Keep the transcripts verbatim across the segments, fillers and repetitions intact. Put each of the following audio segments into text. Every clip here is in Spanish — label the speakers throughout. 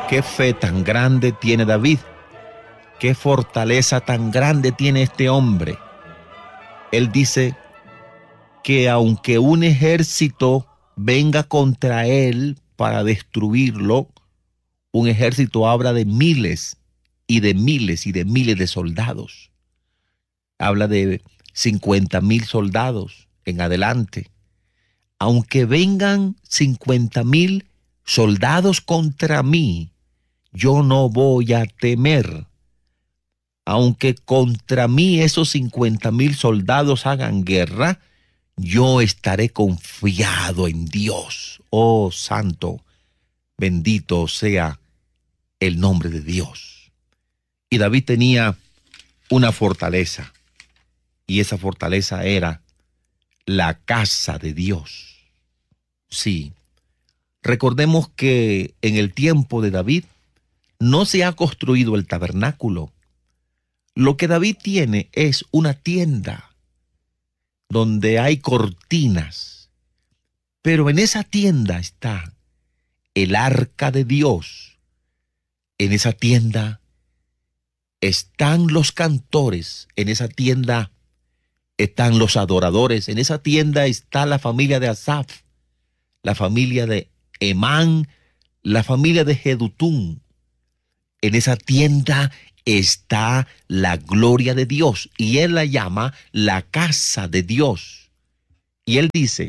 Speaker 1: Qué fe tan grande tiene David. Qué fortaleza tan grande tiene este hombre. Él dice que aunque un ejército venga contra él para destruirlo, un ejército habla de miles y de miles y de miles de soldados. Habla de cincuenta mil soldados en adelante. Aunque vengan cincuenta mil soldados contra mí, yo no voy a temer. Aunque contra mí esos cincuenta mil soldados hagan guerra, yo estaré confiado en Dios. Oh, santo, bendito sea el nombre de Dios. Y David tenía una fortaleza, y esa fortaleza era la casa de Dios. Sí, recordemos que en el tiempo de David no se ha construido el tabernáculo. Lo que David tiene es una tienda donde hay cortinas, pero en esa tienda está el arca de Dios. En esa tienda están los cantores, en esa tienda están los adoradores, en esa tienda está la familia de Asaf, la familia de Emán, la familia de Jedutún. En esa tienda está la gloria de Dios y él la llama la casa de Dios. Y él dice,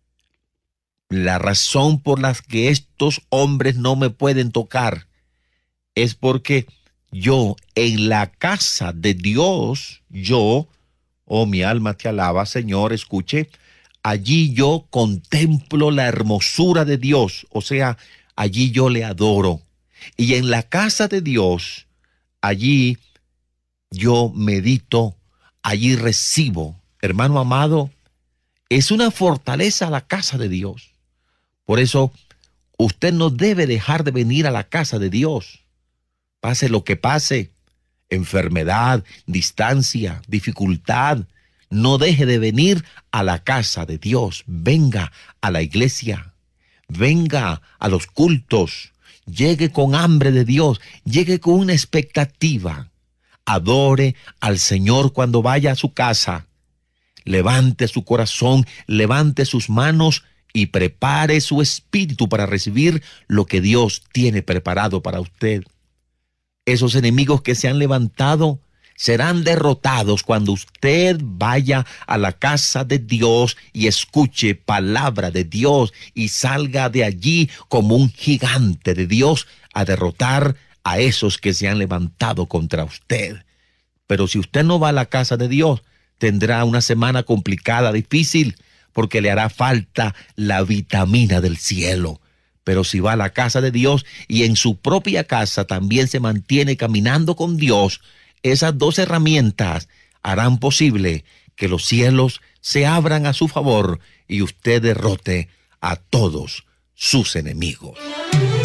Speaker 1: la razón por la que estos hombres no me pueden tocar es porque yo en la casa de Dios, yo, oh mi alma te alaba, Señor, escuche, allí yo contemplo la hermosura de Dios, o sea, allí yo le adoro. Y en la casa de Dios, allí yo medito, allí recibo. Hermano amado, es una fortaleza la casa de Dios. Por eso, usted no debe dejar de venir a la casa de Dios. Pase lo que pase, enfermedad, distancia, dificultad, no deje de venir a la casa de Dios. Venga a la iglesia, venga a los cultos, llegue con hambre de Dios, llegue con una expectativa. Adore al Señor cuando vaya a su casa. Levante su corazón, levante sus manos y prepare su espíritu para recibir lo que Dios tiene preparado para usted. Esos enemigos que se han levantado serán derrotados cuando usted vaya a la casa de Dios y escuche palabra de Dios y salga de allí como un gigante de Dios a derrotar a esos que se han levantado contra usted. Pero si usted no va a la casa de Dios, tendrá una semana complicada, difícil, porque le hará falta la vitamina del cielo. Pero si va a la casa de Dios y en su propia casa también se mantiene caminando con Dios, esas dos herramientas harán posible que los cielos se abran a su favor y usted derrote a todos sus enemigos.